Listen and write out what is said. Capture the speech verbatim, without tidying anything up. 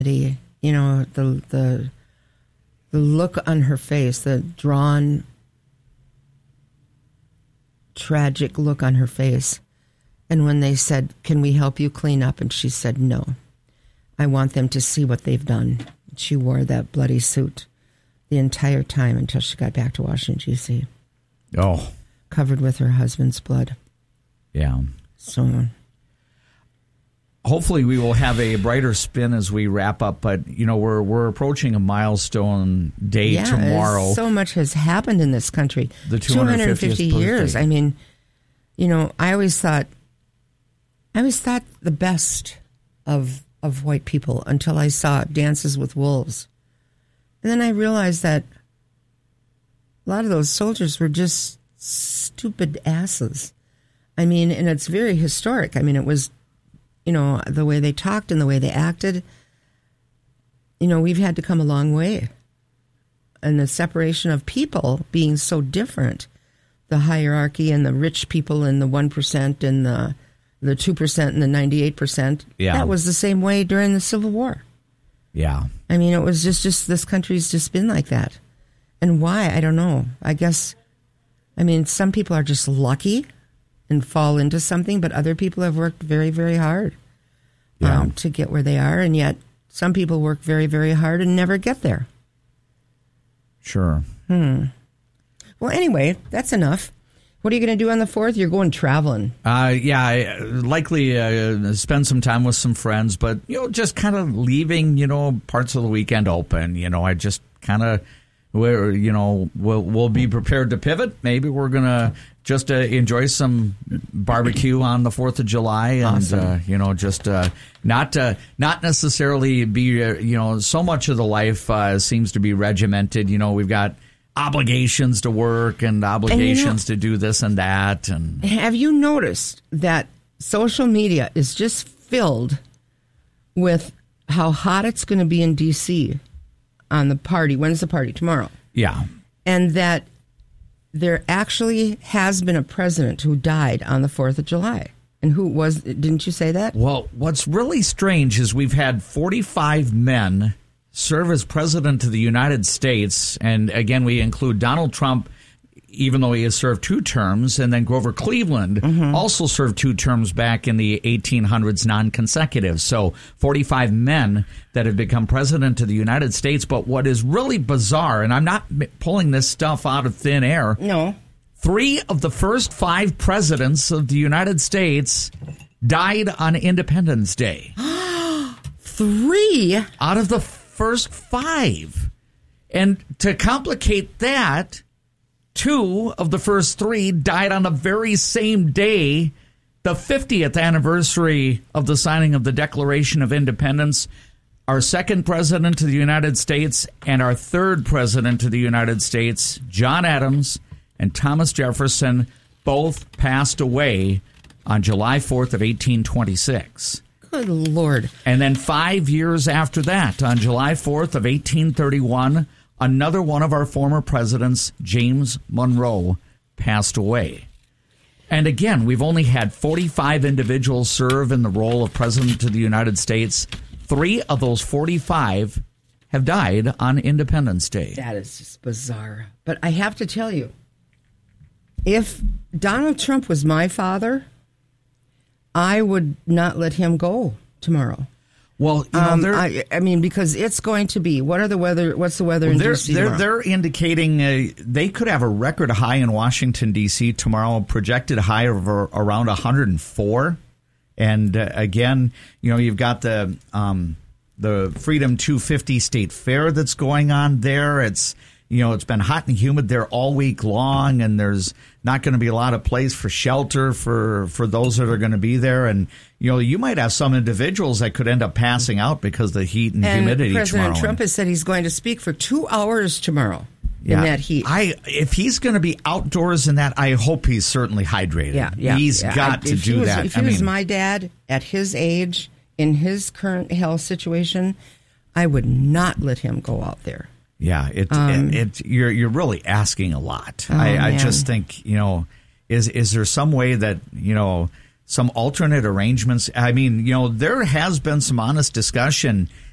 You know, the the the look on her face, the drawn, tragic look on her face. And when they said, "Can we help you clean up?" and she said, "No, I want them to see what they've done." She wore that bloody suit the entire time until she got back to Washington, D C Oh. Covered with her husband's blood. Yeah. So hopefully we will have a brighter spin as we wrap up, but you know, we're we're approaching a milestone day yeah, tomorrow. So much has happened in this country. The two hundred fifty years. I mean, you know, I always thought I always thought the best of of white people until I saw Dances with Wolves. And then I realized that a lot of those soldiers were just stupid asses. I mean, and it's very historic. I mean, it was, you know, the way they talked and the way they acted. You know, we've had to come a long way. And the separation of people being so different, the hierarchy and the rich people and the one percent and the the two percent and the ninety-eight percent, yeah. that was the same way during the Civil War. Yeah. I mean, it was just, just this country's just been like that. And why? I don't know. I guess, I mean, some people are just lucky and fall into something, but other people have worked very, very hard yeah. um, to get where they are. And yet some people work very, very hard and never get there. Sure. Hmm. Well, anyway, that's enough. What are you going to do on the fourth? You're going traveling. Uh, yeah, I, likely uh, spend some time with some friends, but, you know, just kind of leaving, you know, parts of the weekend open. You know, I just kind of, we're, you know, we'll, we'll be prepared to pivot. Maybe we're going to just uh, enjoy some barbecue on the fourth of July and, awesome. uh, you know, just uh, not uh, not necessarily be, uh, you know, so much of the life uh, seems to be regimented. You know, we've got obligations to work and obligations and you know, to do this and that. And have you noticed that social media is just filled with how hot it's going to be in D C on the party? When's the party? Tomorrow. Yeah. And that there actually has been a president who died on the fourth of July. And who was, didn't you say that? Well, what's really strange is we've had forty-five men serve as president of the United States. And again, we include Donald Trump, even though he has served two terms, and then Grover Cleveland mm-hmm. also served two terms back in the eighteen hundreds non-consecutive. So forty-five men that have become president of the United States. But what is really bizarre, and I'm not pulling this stuff out of thin air. No. Three of the first five presidents of the United States died on Independence Day. Three? Out of the first five. And to complicate that, two of the first three died on the very same day, the fiftieth anniversary of the signing of the Declaration of Independence. Our second president of the United States and our third president of the United States, John Adams and Thomas Jefferson, both passed away on July fourth of eighteen twenty-six. Good Lord. And then five years after that, on July fourth of eighteen thirty-one, another one of our former presidents, James Monroe, passed away. And again, we've only had forty-five individuals serve in the role of President of the United States. Three of those forty-five have died on Independence Day. That is just bizarre. But I have to tell you, if Donald Trump was my father, I would not let him go tomorrow. Well, you know, um, I, I mean, because it's going to be. What are the weather? What's the weather well, in they're, D C they're, tomorrow? they're indicating uh, they could have a record high in Washington, D C tomorrow, projected high of around one hundred four. And uh, again, you know, you've got the um, the Freedom two fifty State Fair that's going on there. It's You know, it's been hot and humid there all week long, and there's not going to be a lot of place for shelter for, for those that are going to be there. And, you know, you might have some individuals that could end up passing out because of the heat and, and humidity President tomorrow. Trump has said he's going to speak for two hours tomorrow yeah. in that heat. I If he's going to be outdoors in that, I hope he's certainly hydrated. Yeah, yeah. He's yeah. got I, to do was, that. If he I was mean, my dad at his age, in his current health situation, I would not let him go out there. Yeah, it, um, it, it you're you're really asking a lot. Oh, I, I man. just think, you know, is is there some way that, you know, some alternate arrangements? I mean, you know, there has been some honest discussion